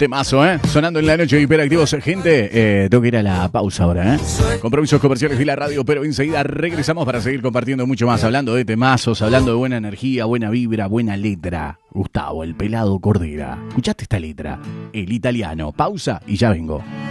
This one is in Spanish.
Temazo, sonando en la noche de Hiperactivos. Gente, tengo que ir a la pausa ahora, Compromisos comerciales de la radio, pero enseguida regresamos para seguir compartiendo mucho más, hablando de temazos, hablando de buena energía, buena vibra, buena letra. Gustavo, el pelado Cordera. ¿Escuchaste esta letra? El italiano. Pausa y ya vengo.